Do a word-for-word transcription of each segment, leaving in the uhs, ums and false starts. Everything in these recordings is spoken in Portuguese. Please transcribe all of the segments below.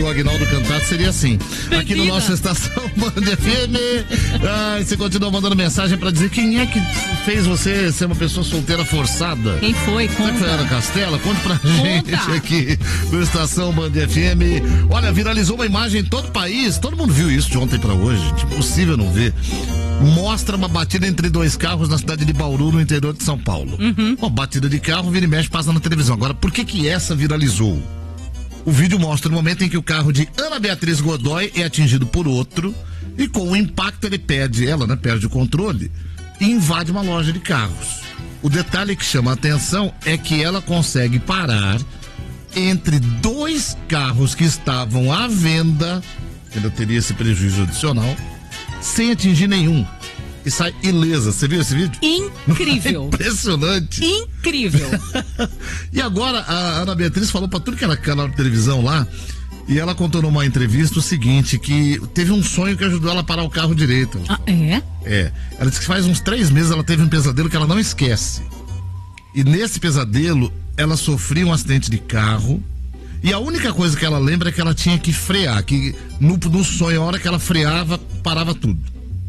O Aguinaldo cantar seria assim. Aqui no nosso Estação Band F M. Ah, você continua mandando mensagem pra dizer quem é que fez você ser uma pessoa solteira forçada. Quem foi? Conta. Foi a Ana Castela? Conte pra gente aqui no Estação Band F M. Olha, viralizou uma imagem em todo o país. Todo mundo viu isso de ontem pra hoje. Impossível não ver. Mostra uma batida entre dois carros na cidade de Bauru, no interior de São Paulo. Uhum. Uma batida de carro, vira e mexe, passa na televisão. Agora, por que que essa viralizou? O vídeo mostra o momento em que o carro de Ana Beatriz Godoy é atingido por outro e com o impacto ele perde, ela né, perde o controle e invade uma loja de carros. O detalhe que chama a atenção é que ela consegue parar entre dois carros que estavam à venda, ainda teria esse prejuízo adicional, sem atingir nenhum. E sai ilesa. Você viu esse vídeo? Incrível. Impressionante. Incrível. E agora a Ana Beatriz falou pra tudo que era canal de televisão lá, e ela contou numa entrevista o seguinte, que teve um sonho que ajudou ela a parar o carro direito. Ah, é? É. Ela disse que faz uns três meses ela teve um pesadelo que ela não esquece. E nesse pesadelo, ela sofreu um acidente de carro, e a única coisa que ela lembra é que ela tinha que frear, que no, no sonho, a hora que ela freava, parava tudo.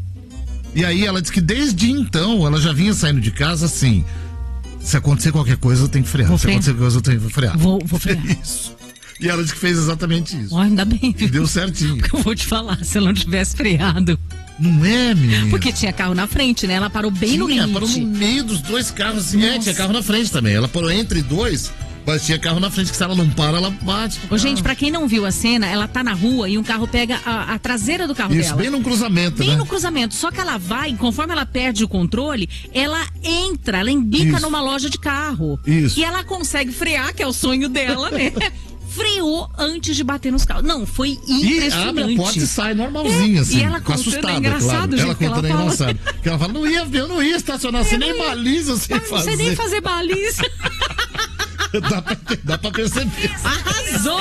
E aí ela disse que desde então ela já vinha saindo de casa assim: se acontecer qualquer coisa eu tenho que frear, vou se frear. acontecer qualquer coisa eu tenho que frear. Vou, vou frear. Isso. E ela disse que fez exatamente isso. Oh, ainda bem. E deu certinho. Eu vou te falar, se ela não tivesse freado. Não é, menina? Porque tinha carro na frente, né? Ela parou bem tinha, no limite. parou no meio dos dois carros assim. É, tinha carro na frente também. Ela parou entre dois, mas tinha carro na frente que se ela não para, ela bate. Ô, gente, pra quem não viu a cena, ela tá na rua e um carro pega a, a traseira do carro Isso, dela. bem num cruzamento, Bem né? no cruzamento. Só que ela vai, conforme ela perde o controle, ela entra, ela embica Isso. numa loja de carro. Isso. E ela consegue frear, que é o sonho dela, né? Freou antes de bater nos carros. Não, foi impressionante. E abre a porta e sai normalzinha, É, assim. e ela contando, assustada, é engraçado, claro. gente, Ela que ela contando é fala. engraçado. Que ela fala, não ia, eu não ia estacionar, você nem baliza sem Não fazer. sei nem fazer baliza. dá, pra, dá pra perceber. Arrasou!